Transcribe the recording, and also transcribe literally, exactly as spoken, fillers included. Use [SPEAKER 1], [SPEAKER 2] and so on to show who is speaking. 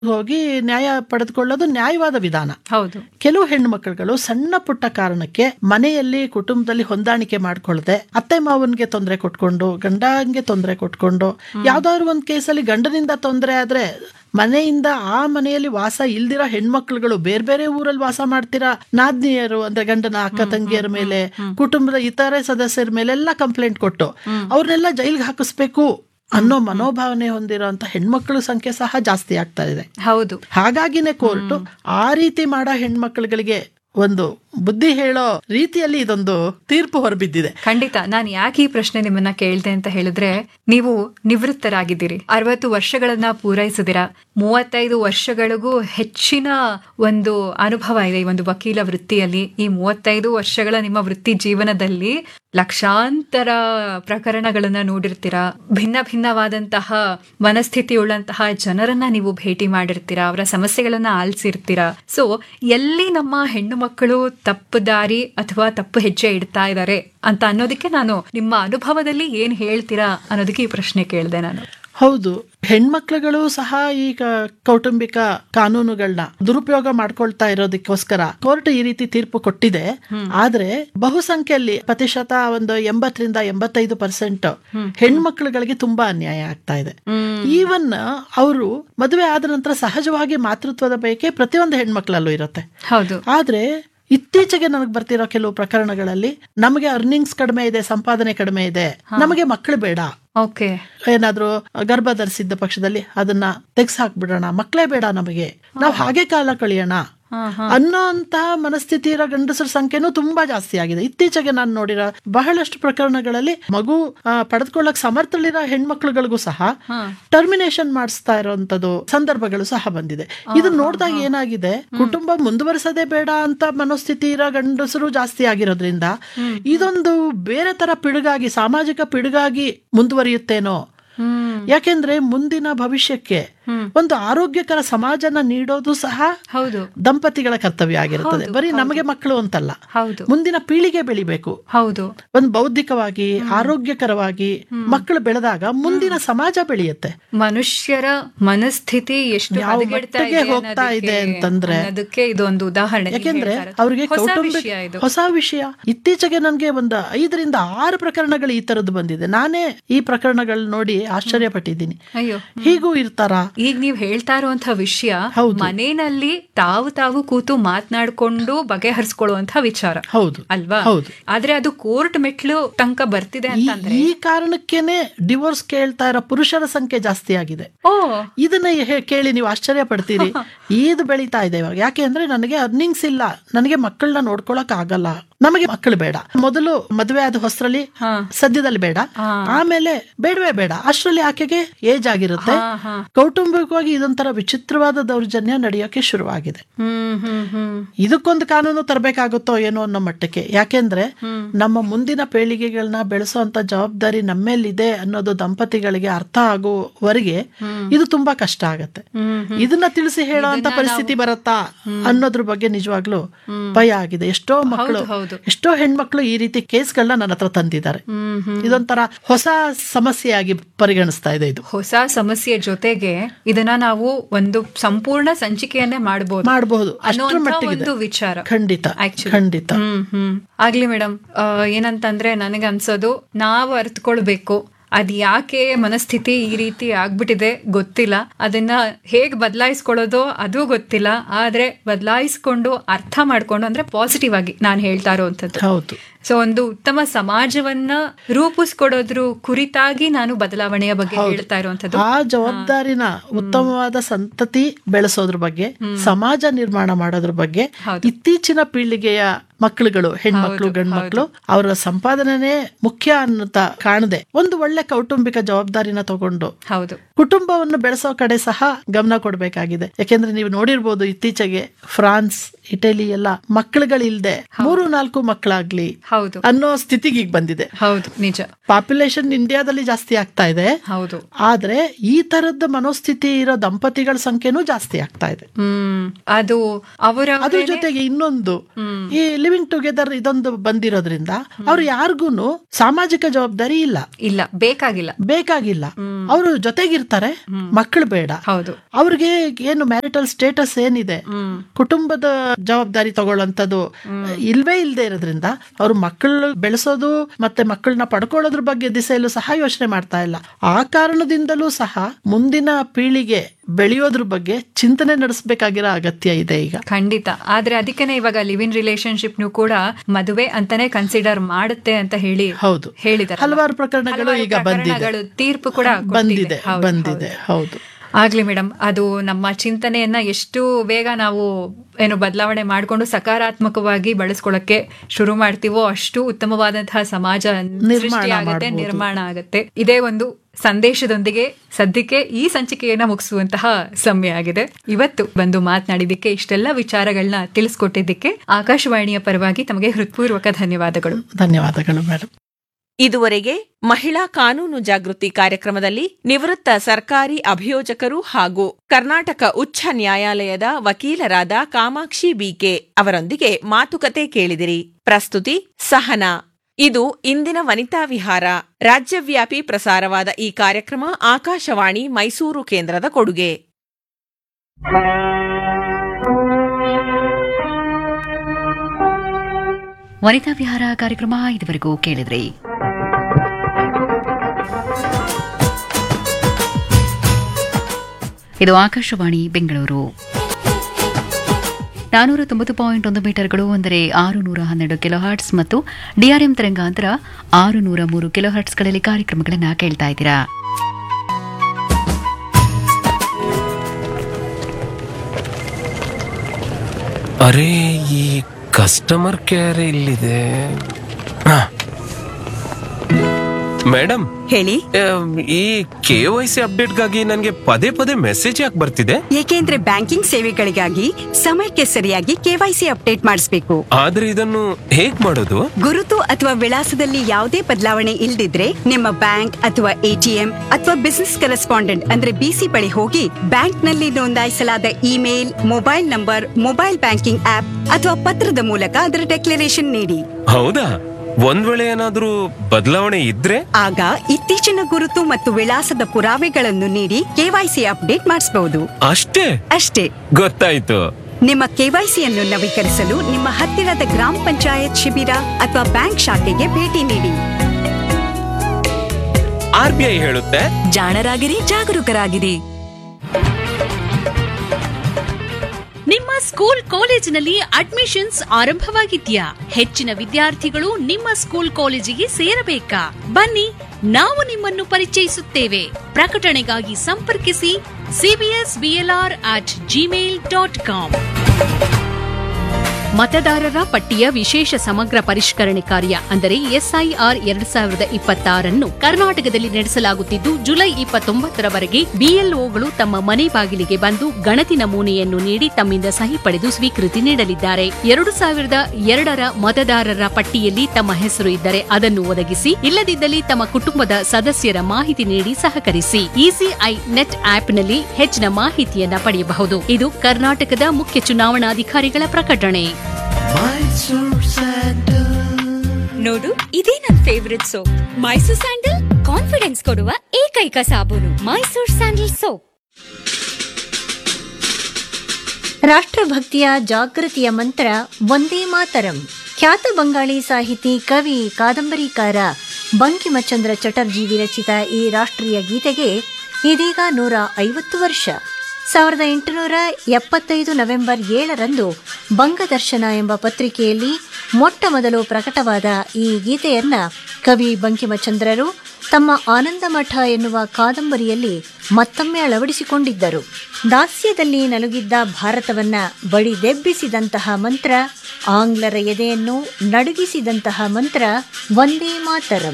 [SPEAKER 1] ಹೋಗಿ ನ್ಯಾಯ ಪಡೆದುಕೊಳ್ಳೋದು ನ್ಯಾಯವಾದ ವಿಧಾನ.
[SPEAKER 2] ಹೌದು.
[SPEAKER 1] ಕೆಲವು ಹೆಣ್ಣು ಮಕ್ಕಳುಗಳು ಸಣ್ಣ ಪುಟ್ಟ ಕಾರಣಕ್ಕೆ ಮನೆಯಲ್ಲಿ ಕುಟುಂಬದಲ್ಲಿ ಹೊಂದಾಣಿಕೆ ಮಾಡ್ಕೊಳ್ಳದೆ ಅತ್ತೆ ಮಾವನ್ಗೆ ತೊಂದರೆ ಕೊಟ್ಕೊಂಡು ಗಂಡಂಗೆ ತೊಂದರೆ ಕೊಟ್ಕೊಂಡು ಯಾವ್ದಾದ್ರು ಒಂದ್ ಕೇಸಲ್ಲಿ ಗಂಡನಿಂದ ತೊಂದರೆ ಆದ್ರೆ ಮನೆಯಿಂದ ಆ ಮನೆಯಲ್ಲಿ ವಾಸ ಇಲ್ದಿರೋ ಹೆಣ್ಮಕ್ಳುಗಳು ಬೇರೆ ಬೇರೆ ಊರಲ್ಲಿ ವಾಸ ಮಾಡ್ತಿರಾ ನಾದ್ನಿಯರು ಅಂದ್ರೆ ಗಂಡನ ಅಕ್ಕ ತಂಗಿಯರ ಮೇಲೆ ಕುಟುಂಬದ ಇತರೆ ಸದಸ್ಯರ ಮೇಲೆಲ್ಲ ಕಂಪ್ಲೇಂಟ್ ಕೊಟ್ಟು ಅವ್ರನ್ನೆಲ್ಲ ಜೈಲ್ಗೆ ಹಾಕಿಸ್ಬೇಕು ಅನ್ನೋ ಮನೋಭಾವನೆ ಹೊಂದಿರೋಂತ ಹೆಣ್ಮಕ್ಳ ಸಂಖ್ಯೆ ಸಹ ಜಾಸ್ತಿ ಆಗ್ತಾ ಇದೆ.
[SPEAKER 2] ಹೌದು.
[SPEAKER 1] ಹಾಗಾಗಿನೇ ಕೋರ್ಟು ಆ ರೀತಿ ಮಾಡೋ ಹೆಣ್ಮಕ್ಳುಗಳಿಗೆ ಒಂದು ಬುದ್ಧಿ ಹೇಳೋ ರೀತಿಯಲ್ಲಿ ಇದೊಂದು ತೀರ್ಪು ಹೊರಬಿದ್ದಿದೆ.
[SPEAKER 2] ಖಂಡಿತ. ನಾನು ಯಾಕೆ ಈ ಪ್ರಶ್ನೆ ನಿಮ್ಮನ್ನ ಕೇಳ್ದೆ ಅಂತ ಹೇಳಿದ್ರೆ, ನೀವು ನಿವೃತ್ತರಾಗಿದ್ದೀರಿ, ಅರವತ್ತು ವರ್ಷಗಳನ್ನ ಪೂರೈಸಿದಿರ, ಮೂವತ್ತೈದು ವರ್ಷಗಳಿಗೂ ಹೆಚ್ಚಿನ ಒಂದು ಅನುಭವ ಇದೆ ಈ ಒಂದು ವಕೀಲ ವೃತ್ತಿಯಲ್ಲಿ. ಈ ಮೂವತ್ತೈದು ವರ್ಷಗಳ ನಿಮ್ಮ ವೃತ್ತಿ ಜೀವನದಲ್ಲಿ ಲಕ್ಷಾಂತರ ಪ್ರಕರಣಗಳನ್ನ ನೋಡಿರ್ತೀರ, ಭಿನ್ನ ಭಿನ್ನವಾದಂತಹ ಮನಸ್ಥಿತಿಯುಳ್ಳಂತಹ ಜನರನ್ನ ನೀವು ಭೇಟಿ ಮಾಡಿರ್ತೀರ, ಅವರ ಸಮಸ್ಯೆಗಳನ್ನ ಆಲಿಸಿರ್ತೀರ. ಸೊ ಎಲ್ಲಿ ನಮ್ಮ ಹೆಣ್ಣು ಮಕ್ಕಳು ತಪ್ಪು ದಾರಿ ಅಥವಾ ತಪ್ಪು ಹೆಜ್ಜೆ ಇಡ್ತಾ ಇದ್ದಾರೆ ಅಂತ ಅನ್ನೋದಕ್ಕೆ ನಾನು ನಿಮ್ಮ ಅನುಭವದಲ್ಲಿ ಏನ್ ಹೇಳ್ತೀರಾ ಅನ್ನೋದಕ್ಕೆ ಈ ಪ್ರಶ್ನೆ ಕೇಳಿದೆ ನಾನು.
[SPEAKER 1] ಹೌದು, ಹೆಣ್ಮಕ್ಳುಗಳು ಸಹ ಈಗ ಕೌಟುಂಬಿಕ ಕಾನೂನುಗಳನ್ನ ದುರುಪಯೋಗ ಮಾಡ್ಕೊಳ್ತಾ ಇರೋದಕ್ಕೋಸ್ಕರ ಕೋರ್ಟ್ ಈ ರೀತಿ ತೀರ್ಪು ಕೊಟ್ಟಿದೆ. ಆದ್ರೆ ಬಹುಸಂಖ್ಯೆಯಲ್ಲಿ ಪ್ರತಿಶತ ಒಂದು ಎಂಬತ್ತರಿಂದ ಎಂಬತ್ತೈದು ಪರ್ಸೆಂಟ್ ಹೆಣ್ಮಕ್ಳುಗಳಿಗೆ ತುಂಬಾ ಅನ್ಯಾಯ ಆಗ್ತಾ ಇದೆ. ಈವನ್ ಅವರು ಮದುವೆ ಆದ ನಂತರ ಸಹಜವಾಗಿ ಮಾತೃತ್ವದ ಬಯಕೆ ಪ್ರತಿಯೊಂದು ಹೆಣ್ಮಕ್ಳಲ್ಲೂ ಇರುತ್ತೆ.
[SPEAKER 2] ಹೌದು.
[SPEAKER 1] ಆದ್ರೆ ಇತ್ತೀಚೆಗೆ ನನಗೆ ಬರ್ತಿರೋ ಕೆಲವು ಪ್ರಕರಣಗಳಲ್ಲಿ ನಮಗೆ ಅರ್ನಿಂಗ್ಸ್ ಕಡಿಮೆ ಇದೆ, ಸಂಪಾದನೆ ಕಡಿಮೆ ಇದೆ, ನಮಗೆ ಮಕ್ಕಳು ಬೇಡ,
[SPEAKER 2] ಓಕೆ,
[SPEAKER 1] ಏನಾದ್ರೂ ಗರ್ಭ ಧರಿಸಿದ್ದ ಪಕ್ಷದಲ್ಲಿ ಅದನ್ನ ತೆಗ್ಸ್ ಹಾಕ್ಬಿಡೋಣ, ಮಕ್ಕಳೇ ಬೇಡ ನಮಗೆ, ನಾವು ಹಾಗೆ ಕಾಲ ಕಳಿಯೋಣ ಅನ್ನೋ ಅಂತಹ ಮನಸ್ಥಿತಿ ಇರೋ ಗಂಡಸರ ಸಂಖ್ಯೆನೂ ತುಂಬಾ ಜಾಸ್ತಿ ಆಗಿದೆ. ಇತ್ತೀಚೆಗೆ ನಾನು ನೋಡಿರೋ ಬಹಳಷ್ಟು ಪ್ರಕರಣಗಳಲ್ಲಿ ಮಗು ಪಡೆದುಕೊಳ್ಳಕ್ ಸಮರ್ಥಲಿರೋ ಹೆಣ್ಮಕ್ಳುಗಳಿಗೂ ಸಹ ಟರ್ಮಿನೇಷನ್ ಮಾಡಿಸ್ತಾ ಇರೋಂಥದ್ದು ಸಂದರ್ಭಗಳು ಸಹ ಬಂದಿದೆ. ಇದನ್ನ ನೋಡಿದಾಗ ಏನಾಗಿದೆ, ಕುಟುಂಬ ಮುಂದುವರಿಸದೇ ಬೇಡ ಅಂತ ಮನೋಸ್ಥಿತಿ ಇರೋ ಗಂಡಸರು ಜಾಸ್ತಿ ಆಗಿರೋದ್ರಿಂದ ಇದೊಂದು ಬೇರೆ ತರ ಪಿಡುಗಾಗಿ, ಸಾಮಾಜಿಕ ಪಿಡುಗಾಗಿ ಮುಂದುವರಿಯುತ್ತೇನೋ. ಯಾಕೆಂದ್ರೆ ಮುಂದಿನ ಭವಿಷ್ಯಕ್ಕೆ ಒಂದು ಆರೋಗ್ಯಕರ ಸಮಾಜನ ನೀಡೋದು ಸಹ
[SPEAKER 2] ಹೌದು
[SPEAKER 1] ದಂಪತಿಗಳ ಕರ್ತವ್ಯ ಆಗಿರುತ್ತದೆ. ಬರೀ ನಮಗೆ ಮಕ್ಕಳು ಅಂತಲ್ಲ, ಮುಂದಿನ ಪೀಳಿಗೆ ಬೆಳಿಬೇಕು.
[SPEAKER 2] ಹೌದು.
[SPEAKER 1] ಒಂದು ಬೌದ್ಧಿಕವಾಗಿ ಆರೋಗ್ಯಕರವಾಗಿ ಮಕ್ಕಳು ಬೆಳೆದಾಗ ಮುಂದಿನ ಸಮಾಜ ಬೆಳೆಯುತ್ತೆ.
[SPEAKER 2] ಮನುಷ್ಯರ ಮನಸ್ಥಿತಿ ಎಷ್ಟು
[SPEAKER 1] ಹೋಗ್ತಾ ಇದೆ ಅಂತಂದ್ರೆ
[SPEAKER 2] ಅದಕ್ಕೆ ಇದೊಂದು ಉದಾಹರಣೆ.
[SPEAKER 1] ಯಾಕೆಂದ್ರೆ ಅವ್ರಿಗೆ ಕೌಟುಂಬಿಕ ಹೊಸ ವಿಷಯ. ಇತ್ತೀಚೆಗೆ ನನ್ಗೆ ಒಂದು ಐದರಿಂದ ಆರು ಪ್ರಕರಣಗಳು ಈ ತರದ್ದು ಬಂದಿದೆ. ನಾನೇ ಈ ಪ್ರಕರಣಗಳು ನೋಡಿ ಆಶ್ಚರ್ಯ ಪಟ್ಟಿದ್ದೀನಿ.
[SPEAKER 2] ಅಯ್ಯೋ,
[SPEAKER 1] ಹೀಗೂ ಇರ್ತಾರ?
[SPEAKER 2] ಈಗ ನೀವ್ ಹೇಳ್ತಾ ಇರುವಂತ ವಿಷಯ ಮನೆಯಲ್ಲಿ ತಾವು ತಾವು ಕೂತು ಮಾತನಾಡ್ಕೊಂಡು ಬಗೆಹರಿಸ್ಕೊಳ್ಳುವಂತ ವಿಚಾರ.
[SPEAKER 1] ಹೌದು
[SPEAKER 2] ಅಲ್ವಾ?
[SPEAKER 1] ಹೌದು.
[SPEAKER 2] ಆದ್ರೆ ಅದು ಕೋರ್ಟ್ ಮೆಟ್ಲು ತನಕ ಬರ್ತಿದೆ ಅಂತಂದ್ರೆ
[SPEAKER 1] ಈ ಕಾರಣಕ್ಕೇನೆ ಡಿವೋರ್ಸ್ ಕೇಳ್ತಾ ಇರೋ ಪುರುಷರ ಸಂಖ್ಯೆ ಜಾಸ್ತಿ ಆಗಿದೆ.
[SPEAKER 2] ಓ,
[SPEAKER 1] ಇದನ್ನ ಕೇಳಿ ನೀವು ಆಶ್ಚರ್ಯ ಪಡ್ತೀರಿ. ಇದು ಬೆಳೀತಾ ಇದೆ ಇವಾಗ. ಯಾಕೆ ಅಂದ್ರೆ ನನಗೆ ಅರ್ನಿಂಗ್ಸ್ ಇಲ್ಲ, ನನಗೆ ಮಕ್ಕಳನ್ನ ನೋಡ್ಕೊಳಕ್ ಆಗಲ್ಲ, ನಮಗೆ ಮಕ್ಕಳು ಬೇಡ. ಮೊದಲು ಮದುವೆ ಆದ ಹೊಸರಲ್ಲಿ ಸದ್ಯದಲ್ಲಿ ಬೇಡ, ಆಮೇಲೆ ಬೇಡವೇ ಬೇಡ, ಅಷ್ಟರಲ್ಲಿ ಆಕೆಗೆ ಏಜ್ ಆಗಿರುತ್ತೆ. ಕೌಟುಂಬಿಕವಾಗಿ ಇದೊಂಥರ ವಿಚಿತ್ರವಾದ ದೌರ್ಜನ್ಯ ನಡೆಯೋಕೆ ಶುರುವಾಗಿದೆ. ಇದಕ್ಕೊಂದು ಕಾನೂನು ತರಬೇಕಾಗುತ್ತೋ ಏನೋ ಅನ್ನೋ ಮಟ್ಟಕ್ಕೆ. ಯಾಕೆಂದ್ರೆ ನಮ್ಮ ಮುಂದಿನ ಪೀಳಿಗೆಗಳನ್ನ ಬೆಳೆಸುವಂತ ಜವಾಬ್ದಾರಿ ನಮ್ಮೇಲಿದೆ ಅನ್ನೋದು ದಂಪತಿಗಳಿಗೆ ಅರ್ಥ ಆಗುವವರೆಗೆ ಇದು ತುಂಬಾ ಕಷ್ಟ ಆಗತ್ತೆ. ಇದನ್ನ ತಿಳಿಸಿ ಹೇಳೋಂತ ಪರಿಸ್ಥಿತಿ ಬರತ್ತಾ ಅನ್ನೋದ್ರ ಬಗ್ಗೆ ನಿಜವಾಗ್ಲೂ ಭಯ ಆಗಿದೆ. ಎಷ್ಟೋ ಮಕ್ಕಳು, ಎಷ್ಟೋ ಹೆಣ್ಮಕ್ಳು ಈ ರೀತಿ ಕೇಸ್ಗಳನ್ನ ನನ್ನ ಹತ್ರ ತಂದಿದ್ದಾರೆ. ಇದೊಂಥರ ಹೊಸ ಸಮಸ್ಯೆಯಾಗಿ ಪರಿಗಣಿಸ್ತಾ ಇದೆ. ಇದು
[SPEAKER 2] ಹೊಸ ಸಮಸ್ಯೆ ಜೊತೆಗೆ ಇದನ್ನ ನಾವು ಒಂದು ಸಂಪೂರ್ಣ ಸಂಚಿಕೆಯನ್ನೇ ಮಾಡಬಹುದು ಮಾಡಬಹುದು ಅಷ್ಟರ ಮಟ್ಟಿಗೆ ಒಂದು ವಿಚಾರ.
[SPEAKER 1] ಖಂಡಿತ ಖಂಡಿತ.
[SPEAKER 2] ಹ್ಮ್ ಹ್ಮ್ ಆಗ್ಲಿ ಮೇಡಮ್. ಏನಂತಂದ್ರೆ ನನಗೆ ಅನ್ಸೋದು, ನಾವು ಅರ್ಥಕೊಳ್ಬೇಕು ಅದ್ ಯಾಕೆ ಮನಸ್ಥಿತಿ ಈ ರೀತಿ ಆಗ್ಬಿಟ್ಟಿದೆ ಗೊತ್ತಿಲ್ಲ, ಅದನ್ನ ಹೇಗ್ ಬದಲಾಯಿಸ್ಕೊಳ್ಳೋದು ಅದು ಗೊತ್ತಿಲ್ಲ. ಆದ್ರೆ ಬದಲಾಯಿಸ್ಕೊಂಡು ಅರ್ಥ ಮಾಡ್ಕೊಂಡು ಅಂದ್ರೆ ಪಾಸಿಟಿವ್ ಆಗಿ ನಾನು ಹೇಳ್ತಾ ಇರೋವಂಥದ್ದು.
[SPEAKER 1] ಹೌದು.
[SPEAKER 2] ಸೊ ಒಂದು ಉತ್ತಮ ಸಮಾಜವನ್ನ ರೂಪಿಸ್ಕೊಡೋದ್ರ ಕುರಿತಾಗಿ ನಾನು ಬದಲಾವಣೆಯ ಬಗ್ಗೆ ಹೇಳ್ತಾ ಇರುವಂತದ್ದು.
[SPEAKER 1] ಆ ಜವಾಬ್ದಾರಿನ ಉತ್ತಮವಾದ ಸಂತತಿ ಬೆಳೆಸೋದ್ರ ಬಗ್ಗೆ, ಸಮಾಜ ನಿರ್ಮಾಣ ಮಾಡೋದ್ರ ಬಗ್ಗೆ ಇತ್ತೀಚಿನ ಪೀಳಿಗೆಯ ಮಕ್ಕಳುಗಳು, ಹೆಣ್ಮಕ್ಳು ಗಂಡ್ಮಕ್ಳು ಅವರ ಸಂಪಾದನೆ ಮುಖ್ಯ ಅನ್ನತ ಕಾಣದೆ ಒಂದು ಒಳ್ಳೆ ಕೌಟುಂಬಿಕ ಜವಾಬ್ದಾರಿನ ತಗೊಂಡು
[SPEAKER 2] ಹೌದು
[SPEAKER 1] ಕುಟುಂಬವನ್ನು ಬೆಳೆಸೋ ಕಡೆ ಸಹ ಗಮನ ಕೊಡಬೇಕಾಗಿದೆ. ಯಾಕೆಂದ್ರೆ ನೀವು ನೋಡಿರ್ಬೋದು ಇತ್ತೀಚೆಗೆ ಫ್ರಾನ್ಸ್, ಇಟಲಿ ಎಲ್ಲ ಮಕ್ಕಳುಗಳಿಲ್ದೆ ಮೂರು ನಾಲ್ಕು ಮಕ್ಕಳಾಗ್ಲಿ
[SPEAKER 2] ಹೌದು
[SPEAKER 1] ಅನ್ನೋ ಸ್ಥಿತಿಗೆ ಈಗ ಬಂದಿದೆ.
[SPEAKER 2] ಹೌದು, ನಿಜ.
[SPEAKER 1] ಪಾಪ್ಯುಲೇಷನ್ ಇಂಡಿಯಾದಲ್ಲಿ ಜಾಸ್ತಿ ಆಗ್ತಾ ಇದೆ.
[SPEAKER 2] ಹೌದು.
[SPEAKER 1] ಆದ್ರೆ ಈ ತರದ ಮನೋಸ್ಥಿತಿ ಇರೋ ದಂಪತಿಗಳ ಸಂಖ್ಯೆನೂ ಜಾಸ್ತಿ ಆಗ್ತಾ ಇದೆ.
[SPEAKER 2] ಹ್ಮ್ ಅದು ಅವರ
[SPEAKER 1] ಅದ್ರ ಜೊತೆಗೆ ಇನ್ನೊಂದು, ಈ ಲಿವಿಂಗ್ ಟುಗೆದರ್ ಇದೊಂದು ಬಂದಿರೋದ್ರಿಂದ ಅವ್ರು ಯಾರಿಗೂನು ಸಾಮಾಜಿಕ ಜವಾಬ್ದಾರಿ ಇಲ್ಲ
[SPEAKER 2] ಇಲ್ಲ ಬೇಕಾಗಿಲ್ಲ
[SPEAKER 1] ಬೇಕಾಗಿಲ್ಲ. ಅವರು ಜೊತೆಗಿರ್ತಾರೆ, ಮಕ್ಕಳು ಬೇಡ.
[SPEAKER 2] ಹೌದು.
[SPEAKER 1] ಅವ್ರಿಗೆ ಏನು ಮ್ಯಾರಿಟಲ್ ಸ್ಟೇಟಸ್ ಏನಿದೆ, ಕುಟುಂಬದ ಜವಾಬ್ದಾರಿ ತಗೊಳ್ಳೋಂಥದ್ದು ಇಲ್ವೇ ಇಲ್ಲದೆ ಇರೋದ್ರಿಂದ ಅವ್ರು ಮಕ್ಕಳು ಬೆಳೆಸೋದು ಮತ್ತೆ ಮಕ್ಕಳನ್ನ ಪಡ್ಕೊಳ್ಳೋದ್ರ ಬಗ್ಗೆ ದಿಸೆಯಲ್ಲೂ ಸಹ ಯೋಚನೆ ಮಾಡ್ತಾ ಇಲ್ಲ. ಆ ಕಾರಣದಿಂದಲೂ ಸಹ ಮುಂದಿನ ಪೀಳಿಗೆ ಬೆಳೆಯೋದ್ರ ಬಗ್ಗೆ ಚಿಂತನೆ ನಡೆಸಬೇಕಾಗಿರೋ ಅಗತ್ಯ ಇದೆ ಈಗ.
[SPEAKER 2] ಖಂಡಿತ. ಆದ್ರೆ ಅದಕ್ಕೇನೆ ಇವಾಗ ಲಿವ್ ಇನ್ ರಿಲೇಶನ್ಶಿಪ್ ನು ಕೂಡ ಮದುವೆ ಅಂತಾನೆ ಕನ್ಸಿಡರ್ ಮಾಡುತ್ತೆ ಅಂತ ಹೇಳಿ
[SPEAKER 1] ಹೌದು
[SPEAKER 2] ಹೇಳಿದ್ದಾರೆ.
[SPEAKER 1] ಹಲವಾರು ಪ್ರಕರಣಗಳು ಈಗ ಬಂದಿದೆ,
[SPEAKER 2] ತೀರ್ಪು ಕೂಡ
[SPEAKER 1] ಬಂದಿದೆ ಬಂದಿದೆ ಹೌದು.
[SPEAKER 2] ಆಗ್ಲಿ ಮೇಡಮ್, ಅದು ನಮ್ಮ ಚಿಂತನೆಯನ್ನ ಎಷ್ಟು ಬೇಗ ನಾವು ಏನು ಬದಲಾವಣೆ ಮಾಡಿಕೊಂಡು ಸಕಾರಾತ್ಮಕವಾಗಿ ಬಳಸ್ಕೊಳ್ಳಕ್ಕೆ ಶುರು ಮಾಡ್ತೀವೋ ಅಷ್ಟು ಉತ್ತಮವಾದಂತಹ ಸಮಾಜ ಸೃಷ್ಟಿಯಾಗುತ್ತೆ, ನಿರ್ಮಾಣ ಆಗುತ್ತೆ. ಇದೇ ಒಂದು ಸಂದೇಶದೊಂದಿಗೆ ಸದ್ಯಕ್ಕೆ ಈ ಸಂಚಿಕೆಯನ್ನ ಮುಗಿಸುವಂತಹ ಸಮಯ ಆಗಿದೆ. ಇವತ್ತು ಬಂದು ಮಾತನಾಡಿದ್ದಕ್ಕೆ, ಇಷ್ಟೆಲ್ಲ ವಿಚಾರಗಳನ್ನ ತಿಳಿಸ್ಕೊಟ್ಟಿದ್ದಕ್ಕೆ ಆಕಾಶವಾಣಿಯ ಪರವಾಗಿ ತಮಗೆ ಹೃತ್ಪೂರ್ವಕ ಧನ್ಯವಾದಗಳು.
[SPEAKER 1] ಧನ್ಯವಾದಗಳು ಮೇಡಮ್.
[SPEAKER 3] ಇದುವರೆಗೆ ಮಹಿಳಾ ಕಾನೂನು ಜಾಗೃತಿ ಕಾರ್ಯಕ್ರಮದಲ್ಲಿ ನಿವೃತ್ತ ಸರ್ಕಾರಿ ಅಭಿಯೋಜಕರು ಹಾಗೂ ಕರ್ನಾಟಕ ಉಚ್ಚ ನ್ಯಾಯಾಲಯದ ವಕೀಲರಾದ ಕಾಮಾಕ್ಷಿ ಬಿಕೆ ಅವರೊಂದಿಗೆ ಮಾತುಕತೆ ಕೇಳಿದಿರಿ. ಪ್ರಸ್ತುತಿ ಸಹನಾ. ಇದು ಇಂದಿನ ವನಿತಾ ವಿಹಾರ. ರಾಜ್ಯವ್ಯಾಪಿ ಪ್ರಸಾರವಾದ ಈ ಕಾರ್ಯಕ್ರಮ ಆಕಾಶವಾಣಿ ಮೈಸೂರು ಕೇಂದ್ರದ ಕೊಡುಗೆ.
[SPEAKER 4] ವನಿತಾ ವಿಹಾರ ಕಾರ್ಯಕ್ರಮ ಇದುವರೆಗೂ ಕೇಳಿದ್ರಿ. ಇದು ಆಕಾಶವಾಣಿ ಬೆಂಗಳೂರು. ನಾನೂರ ತೊಂಬತ್ತು ಪಾಯಿಂಟ್ ಒಂದು ಮೀಟರ್ಗಳು ಅಂದರೆ ಆರು ನೂರ ಹನ್ನೆರಡು ಕಿಲೋ ಹರ್ಟ್ಸ್ ಮತ್ತು ಡಿಆರ್ಎಂ ತರಂಗಾಂತರ ಆರು ನೂರ ಮೂರು ಕಿಲೋ ಹರ್ಟ್ಸ್ಗಳಲ್ಲಿ ಕಾರ್ಯಕ್ರಮಗಳನ್ನು ಕೇಳ್ತಾ ಇದ್ದೀರಾ.
[SPEAKER 5] ಅರೆ, ಈ ಕಸ್ಟಮರ್ ಕೇರ್ ಇಲ್ಲಿದೆ. ಮೇಡಮ್
[SPEAKER 6] ಹೇಳಿ.
[SPEAKER 5] ಈ ಕೆ ವೈ ಸಿ ಅಪ್ಡೇಟ್ಗಾಗಿ ನನಗೆ ಪದೇ ಪದೇ ಮೆಸೇಜ್ ಯಾಕೆ ಬರ್ತಿದೆ?
[SPEAKER 6] ಏಕೆಂದ್ರೆ ಬ್ಯಾಂಕಿಂಗ್ ಸೇವೆಗಳಿಗಾಗಿ ಸಮಯಕ್ಕೆ ಸರಿಯಾಗಿ ಕೆವೈಸಿ ಅಪ್ಡೇಟ್ ಮಾಡಿಸಬೇಕು.
[SPEAKER 5] ಆದ್ರೆ ಇದನ್ನು ಹೇಗ್ ಮಾಡೋದು?
[SPEAKER 6] ಗುರುತು ಅಥವಾ ವಿಳಾಸದಲ್ಲಿ ಯಾವುದೇ ಬದಲಾವಣೆ ಇಲ್ದಿದ್ರೆ ನಿಮ್ಮ ಬ್ಯಾಂಕ್ ಅಥವಾ ಎಟಿಎಂ ಅಥವಾ ಬಿಸಿನೆಸ್ ಕರೆಸ್ಪಾಂಡೆಂಟ್ ಅಂದ್ರೆ ಬಿಸಿ ಬಳಿ ಹೋಗಿ ಬ್ಯಾಂಕ್ ನಲ್ಲಿ ನೋಂದಾಯಿಸಲಾದ email, mobile number, mobile banking app ಅಥವಾ ಪತ್ರದ ಮೂಲಕ ಅದರ ಡೆಕ್ಲರೇಷನ್ ನೀಡಿ.
[SPEAKER 5] ಹೌದಾ? ಒಂದ್ ವೇಳೆ ಏನಾದ್ರೂ ಬದಲಾವಣೆ ಇದ್ರೆ
[SPEAKER 6] ಆಗ ಇತ್ತೀಚಿನ ಗುರುತು ಮತ್ತು ವಿಳಾಸದ ಪುರಾವೆಗಳನ್ನು ನೀಡಿ ಕೆವೈಸಿ ಅಪ್ಡೇಟ್ ಮಾಡಿಸಬಹುದು.
[SPEAKER 5] ಅಷ್ಟೇ
[SPEAKER 6] ಅಷ್ಟೇ
[SPEAKER 5] ಗೊತ್ತಾಯ್ತು.
[SPEAKER 6] ನಿಮ್ಮ ಕೆವೈಸಿಯನ್ನು ನವೀಕರಿಸಲು ನಿಮ್ಮ ಹತ್ತಿರದ ಗ್ರಾಮ ಪಂಚಾಯತ್ ಶಿಬಿರ ಅಥವಾ ಬ್ಯಾಂಕ್ ಶಾಖೆಗೆ ಭೇಟಿ ನೀಡಿ.
[SPEAKER 5] ಆರ್ ಬಿ ಐ ಹೇಳುತ್ತೆ,
[SPEAKER 6] ಜಾಣರಾಗಿರಿ, ಜಾಗರೂಕರಾಗಿರಿ.
[SPEAKER 7] ನಿಮ್ಮ ಸ್ಕೂಲ್ ಕಾಲೇಜಿನಲ್ಲಿ ಅಡ್ಮಿಷನ್ಸ್ ಆರಂಭವಾಗಿದ್ಯಾ? ಹೆಚ್ಚಿನ ವಿದ್ಯಾರ್ಥಿಗಳು ನಿಮ್ಮ ಸ್ಕೂಲ್ ಕಾಲೇಜಿಗೆ ಸೇರಬೇಕಾ? ಬನ್ನಿ, ನಾವು ನಿಮ್ಮನ್ನು ಪರಿಚಯಿಸುತ್ತೇವೆ. ಪ್ರಕಟಣೆಗಾಗಿ ಸಂಪರ್ಕಿಸಿ CBS BLR at Gmail dot com. ಮತದಾರರ ಪಟ್ಟಿಯ ವಿಶೇಷ ಸಮಗ್ರ ಪರಿಷ್ಕರಣೆ ಕಾರ್ಯ ಅಂದರೆ ಎಸ್ಐಆರ್ ಎರಡ್ ಸಾವಿರದ ಇಪ್ಪತ್ತಾರನ್ನು ಕರ್ನಾಟಕದಲ್ಲಿ ನಡೆಸಲಾಗುತ್ತಿದ್ದು, ಜುಲೈ ಇಪ್ಪತ್ತೊಂಬತ್ತರವರೆಗೆ ಬಿಎಲ್ಒಗಳು ತಮ್ಮ ಮನೆ ಬಾಗಿಲಿಗೆ ಬಂದು ಗಣತಿ ನಮೂನೆಯನ್ನು ನೀಡಿ ತಮ್ಮಿಂದ ಸಹಿ ಪಡೆದು ಸ್ವೀಕೃತಿ ನೀಡಲಿದ್ದಾರೆ. ಎರಡು ಸಾವಿರದ ಎರಡರ ಮತದಾರರ ಪಟ್ಟಿಯಲ್ಲಿ ತಮ್ಮ ಹೆಸರು ಇದ್ದರೆ ಅದನ್ನು ಒದಗಿಸಿ, ಇಲ್ಲದಿದ್ದಲ್ಲಿ ತಮ್ಮ ಕುಟುಂಬದ ಸದಸ್ಯರ ಮಾಹಿತಿ ನೀಡಿ ಸಹಕರಿಸಿ. ಇಸಿಐ ನೆಟ್ ಆಪ್ನಲ್ಲಿ ಹೆಚ್ಚಿನ ಮಾಹಿತಿಯನ್ನ ಪಡೆಯಬಹುದು. ಇದು ಕರ್ನಾಟಕದ ಮುಖ್ಯ ಚುನಾವಣಾಧಿಕಾರಿಗಳ ಪ್ರಕಟಣೆ.
[SPEAKER 8] ನೋಡು, ಇದೇ ನನ್ favourite soap. Mysore sandal confidence ಕೊಡುವ ಏಕೈಕ ಸಾಬೂನು. Mysore sandal soap.
[SPEAKER 9] ರಾಷ್ಟ್ರಭಕ್ತಿಯ ಜಾಗೃತಿಯ ಮಂತ್ರ ವಂದೇ ಮಾತರಂ. ಖ್ಯಾತ ಬಂಗಾಳಿ ಸಾಹಿತಿ, ಕವಿ, ಕಾದಂಬರಿಕಾರ ಬಂಕಿಮಚಂದ್ರ ಚಟರ್ಜಿ ವಿರಚಿತ ಈ ರಾಷ್ಟ್ರೀಯ ಗೀತೆಗೆ ಇದೀಗ ನೂರ ಐವತ್ತು ವರ್ಷ. ಸಾವಿರದ ಎಂಟುನೂರ ಎಪ್ಪತ್ತೈದು ನವೆಂಬರ್ ಏಳರಂದು ಬಂಗದರ್ಶನ ಎಂಬ ಪತ್ರಿಕೆಯಲ್ಲಿ ಮೊಟ್ಟ ಮೊದಲು ಪ್ರಕಟವಾದ ಈ ಗೀತೆಯನ್ನ ಕವಿ ಬಂಕಿಮಚಂದ್ರರು ತಮ್ಮ ಆನಂದಮಠ ಎನ್ನುವ ಕಾದಂಬರಿಯಲ್ಲಿ ಮತ್ತೊಮ್ಮೆ ಅಳವಡಿಸಿಕೊಂಡಿದ್ದರು. ದಾಸ್ಯದಲ್ಲಿ ನಲುಗಿದ್ದ ಭಾರತವನ್ನ ಬಡಿದೆಬ್ಬಿಸಿದಂತಹ ಮಂತ್ರ, ಆಂಗ್ಲರ ಎದೆಯನ್ನು ನಡುಗಿಸಿದಂತಹ ಮಂತ್ರ ವಂದೇ ಮಾತರಂ.